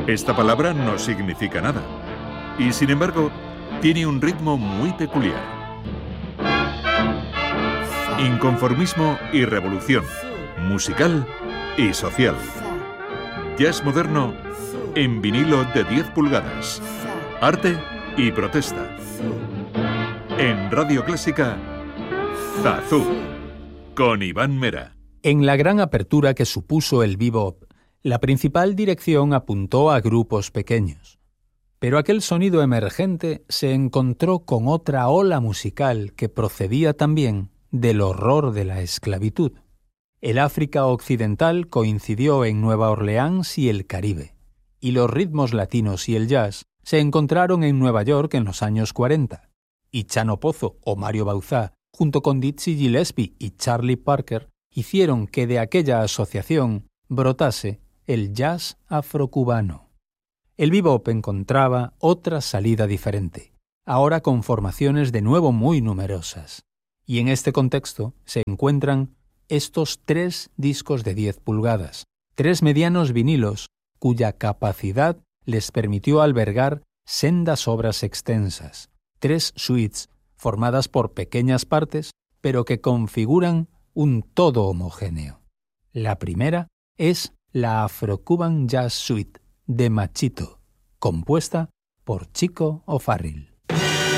Esta palabra no significa nada y, sin embargo, tiene un ritmo muy peculiar. Inconformismo y revolución, musical y social. Jazz moderno en vinilo de 10 pulgadas. Arte y protesta. En Radio Clásica, Zazú, con Iván Mera. En la gran apertura que supuso el bebop, la principal dirección apuntó a grupos pequeños. Pero aquel sonido emergente se encontró con otra ola musical que procedía también del horror de la esclavitud. El África Occidental coincidió en Nueva Orleans y el Caribe, y los ritmos latinos y el jazz se encontraron en Nueva York en los años 40, y Chano Pozo o Mario Bauzá, junto con Dizzy Gillespie y Charlie Parker, hicieron que de aquella asociación brotase el jazz afrocubano. El bebop encontraba otra salida diferente, ahora con formaciones de nuevo muy numerosas. Y en este contexto se encuentran estos 3 discos de 10 pulgadas, 3 medianos vinilos, cuya capacidad les permitió albergar sendas obras extensas, 3 suites formadas por pequeñas partes, pero que configuran un todo homogéneo. La primera es la Afro-Cuban Jazz Suite de Machito, compuesta por Chico O'Farrill.